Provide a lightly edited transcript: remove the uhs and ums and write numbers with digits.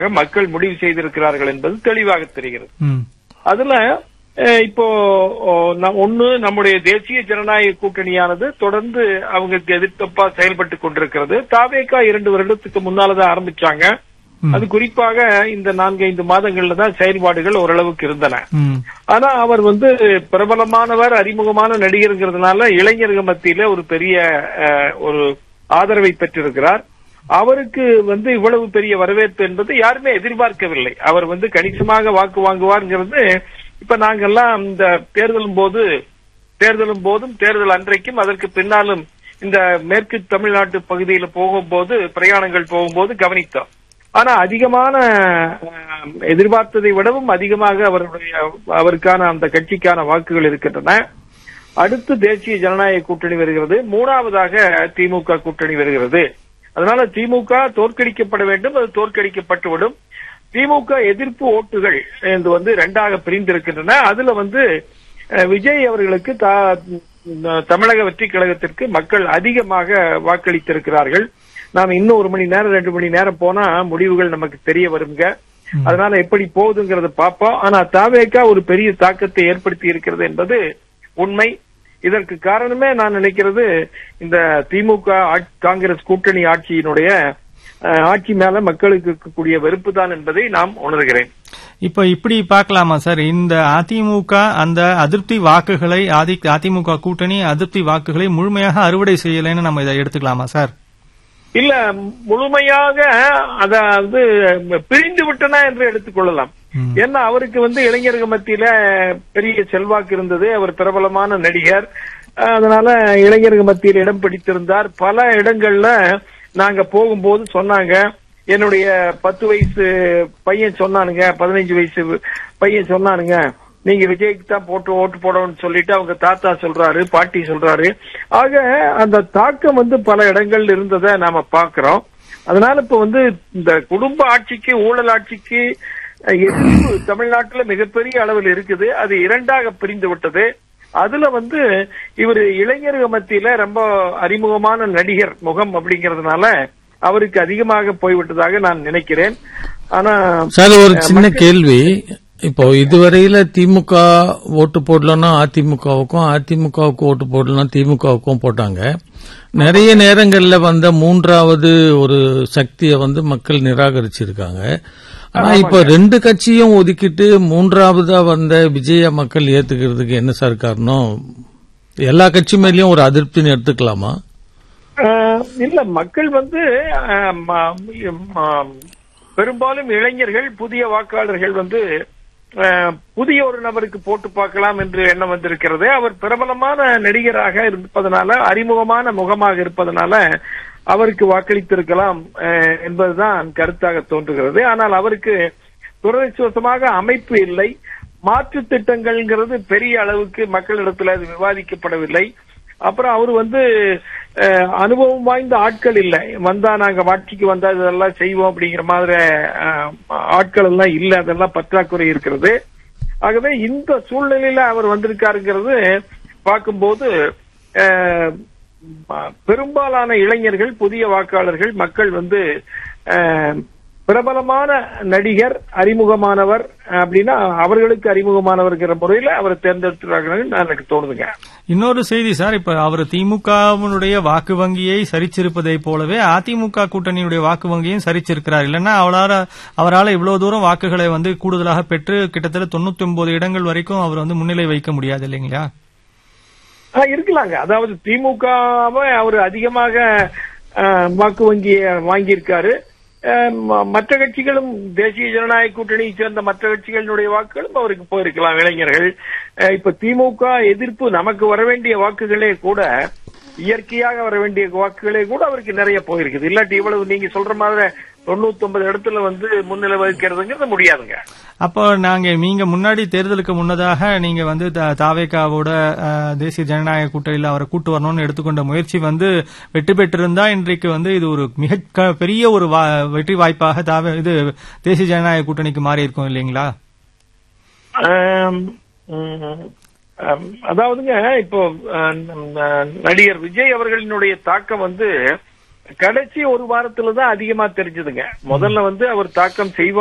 மக்கள் முடிவு செய்திருக்கிறார்கள் என்பது தெளிவாக தெரிகிறது. அதுல இப்போ ஒண்ணு, நம்முடைய தேசிய ஜனநாயக கூட்டணியானது தொடர்ந்து அவங்களுக்கு எதிர்த்தப்பா செயல்பட்டுக் கொண்டிருக்கிறது. தாவேகா 2 வருடத்துக்கு முன்னாலதான் ஆரம்பிச்சாங்க. அது குறிப்பாக இந்த 4-5 மாதங்கள்ல தான் செயல்பாடுகள் ஓரளவுக்கு இருந்தன. ஆனா அவர் பிரபலமானவர், அறிமுகமான நடிகருங்கிறதுனால இளைஞர்கள் மத்தியில ஒரு பெரிய ஒரு ஆதரவை பெற்றிருக்கிறார். அவருக்கு இவ்வளவு பெரிய வரவேற்பு என்பது யாருமே எதிர்பார்க்கவில்லை. அவர் கணிசமாக வாக்கு வாங்குவார்ங்கிறது இப்ப நாங்கெல்லாம் இந்த தேர்தலும் போதும் தேர்தல் அன்றைக்கும் அதற்கு பின்னாலும் இந்த மேற்கு தமிழ்நாட்டு பகுதியில போகும்போது, பிரயாணங்கள் போகும்போது கவனித்தோம். ஆனா அதிகமான எதிர்பார்த்ததை விடவும் அதிகமாக அவருக்கான அந்த கட்சிக்கான வாக்குகள் இருக்கின்றன. அடுத்து தேசிய ஜனநாயக கூட்டணி வருகிறது, 3வதாக திமுக கூட்டணி வருகிறது. அதனால திமுக தோற்கடிக்கப்பட வேண்டும், அது தோற்கடிக்கப்பட்டுவிடும். திமுக எதிர்ப்பு ஓட்டுகள் 2ஆக பிரிந்திருக்கின்றன. அதுல விஜய் அவர்களுக்கு தமிழக வெற்றி கழகத்திற்கு மக்கள் அதிகமாக வாக்களித்திருக்கிறார்கள். நாம் இன்னும் 1 மணி நேரம் 2 மணி நேரம் போனா முடிவுகள் நமக்கு தெரிய வருங்க. அதனால எப்படி போகுதுங்கிறத பார்ப்போம். ஆனா தாவேகா ஒரு பெரிய தாக்கத்தை ஏற்படுத்தி இருக்கிறது என்பது உண்மை. இதற்கு காரணமே நான் நினைக்கிறது இந்த திமுக காங்கிரஸ் கூட்டணி ஆட்சியினுடைய ஆட்சி மேல மக்களுக்கு இருக்கக்கூடிய வெறுப்பு தான் என்பதை நாம் உணர்கிறேன். இப்ப இப்படி பார்க்கலாமா சார், இந்த அதிமுக அந்த அதிருப்தி வாக்குகளை, அதிமுக கூட்டணி அதிருப்தி வாக்குகளை முழுமையாக அறுவடை செய்யலைன்னு நம்ம இதை எடுத்துக்கலாமா சார்? இல்ல, முழுமையாக அதாவது பிரிந்து விட்டனா என்று எடுத்துக்கொள்ளலாம். ஏன்னா அவருக்கு இளைஞர்கள் மத்தியில பெரிய செல்வாக்கு இருந்தது. அவர் பிரபலமான நடிகர். அதனால இளைஞர்கள் மத்தியில் இடம் பிடித்திருந்தார். பல இடங்கள்ல நாங்க போகும்போது சொன்னாங்க, என்னுடைய 10 வயசு பையன் சொன்னானுங்க, 15 வயசு பையன் சொன்னானுங்க, நீங்க விஜய்க்கு தான் ஓட்டு போடணும்னு சொல்லிட்டு அவங்க தாத்தா சொல்றாரு, பாட்டி சொல்றாரு. ஆக அந்த தாக்கம் பல இடங்கள்ல இருந்ததை நாம பாக்குறோம். அதனால இப்ப இந்த குடும்ப ஆட்சிக்கு, ஊழல் ஆட்சிக்கு எதிர்ப்பு தமிழ்நாட்டுல மிகப்பெரிய அளவில் இருக்குது. அது 2ஆக பிரிந்து விட்டது. அதுல இவர் இளைஞர்கள் மத்தியில ரொம்ப அறிமுகமான நடிகர் முகம் அப்படிங்கறதுனால அவருக்கு அதிகமாக போய்விட்டதாக நான் நினைக்கிறேன். ஆனா சார், ஒரு சின்ன கேள்வி. இப்போ இதுவரையில திமுக ஓட்டு போடலன்னா அதிமுகவுக்கும், அதிமுகவுக்கு ஓட்டு போடலன்னா திமுகவுக்கும் போட்டாங்க. நிறைய நேரங்கள்ல 3வது ஒரு சக்தியை மக்கள் நிராகரிச்சிருக்காங்க. ஆனா இப்ப 2 கட்சியும் ஒதுக்கிட்டு 3வதா வந்த விஜய மக்கள் ஏத்துக்கிறதுக்கு என்ன சார் காரணம்? எல்லா கட்சி மேலயும் ஒரு அதிருப்தின்னு எடுத்துக்கலாமா? இல்ல, மக்கள் பெரும்பாலும் இளைஞர்கள், புதிய வாக்காளர்கள் புதிய ஒரு நபருக்கு போட்டு பார்க்கலாம் என்று எண்ணம் வந்திருக்கிறது. அவர் பிரபலமான நடிகராக இருப்பதனால, அறிமுகமான முகமாக இருப்பதனால அவருக்கு வாக்களித்திருக்கலாம் என்பதுதான் கருத்தாக தோன்றுகிறது. ஆனால் அவருக்கு துரதிர்ஷ்டவசமாக அமைப்பு இல்லை. மாற்று திட்டங்கள்ங்கிறது பெரிய அளவுக்கு மக்களிடத்தில் அது விவாதிக்கப்படவில்லை. அப்புறம் அவர் அனுபவம் வாய்ந்த ஆட்கள் இல்லை. நாங்க ஆட்சிக்கு வந்தா இதெல்லாம் செய்வோம் அப்படிங்கிற மாதிரி ஆட்கள் எல்லாம் இல்ல. அதெல்லாம் பற்றாக்குறை இருக்கிறது. ஆகவே இந்த சூழ்நிலையில அவர் வந்திருக்காருங்கிறது பார்க்கும்போது பெரும்பாலான இளைஞர்கள், புதிய வாக்காளர்கள், மக்கள் பிரபலமான நடிகர், அறிமுகமானவர் அப்படின்னா அவர்களுக்கு அறிமுகமானவர்கிற முறையில அவரை தேர்ந்தெடுத்துறாங்கன்னு எனக்கு தோணுதுங்க. இன்னொரு செய்தி சார், இப்ப அவர் திமுகவினுடைய வாக்கு வங்கியை சரிச்சிருப்பதை போலவே அதிமுக கூட்டணியுடைய வாக்கு வங்கியும் சரிச்சிருக்கிறார். இல்லைன்னா அவரால் இவ்வளவு தூரம் வாக்குகளை கூடுதலாக பெற்று கிட்டத்தட்ட 99 இடங்கள் வரைக்கும் அவர் முன்னிலை வைக்க முடியாது இல்லைங்களா? இருக்கலாங்க. அதாவது திமுகவை அவர் அதிகமாக வாக்கு வங்கியை வாங்கியிருக்காரு. மற்ற கட்சிகளும், தேசிய ஜனநாயக கூட்டணியை சேர்ந்த மற்ற கட்சிகளுடைய வாக்குகளும் அவருக்கு போயிருக்கலாம். இளைஞர்கள் இப்ப திமுக எதிர்ப்பு நமக்கு வர வேண்டிய வாக்குகளே கூட, இயற்கையாக வர வேண்டிய வாக்குகளே கூட அவருக்கு நிறைய போயிருக்குது. இல்லாட்டி இவ்வளவு நீங்க சொல்ற மாதிரி 99 இடத்துல முன்னிலை வகிக்கிறதுங்கிறது முடியாதுங்க. அப்போ நீங்க முன்னாடி தேர்தலுக்கு முன்னதாக நீங்க தாவேகாவோட தேசிய ஜனநாயக கூட்டணியில் அவரை கூட்டு வரணும்னு எடுத்துக்கொண்ட முயற்சி வெற்றி பெற்றிருந்தா இன்றைக்கு இது ஒரு மிக பெரிய ஒரு வெற்றி வாய்ப்பாக இது தேசிய ஜனநாயக கூட்டணிக்கு மாறி இருக்கும் இல்லைங்களா? அதாவதுங்க, இப்போ நடிகர் விஜய் அவர்களினுடைய தாக்கம் கடைசி ஒரு வாரத்துலதான் அதிகமா தெரிஞ்சதுங்க. முதல்ல வந்து அவர் தாக்கம் செய்வார்